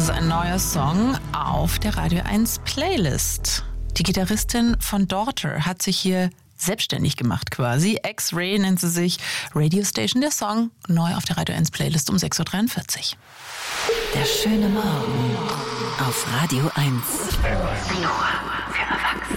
ist ein neuer Song auf der Radio 1 Playlist. Die Gitarristin von Daughter hat sich hier selbstständig gemacht quasi. X-Ray nennt sie sich. Radio Station, der Song, neu auf der Radio 1 Playlist um 6.43 Uhr. Der schöne Morgen auf Radio 1. Nur für Erwachsene.